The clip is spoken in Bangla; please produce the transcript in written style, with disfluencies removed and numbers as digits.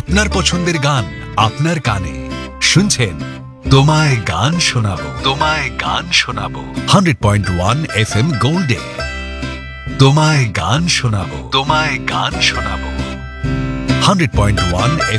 আপনার পছন্দের গান আপনার কানে শুনছেন তোমায় গান শোনাবো, তোমায় গান শোনাবো 100.1 FM গোল্ডে। তোমায় গান শোনাবো, তোমায় গান শোনাবো 100.1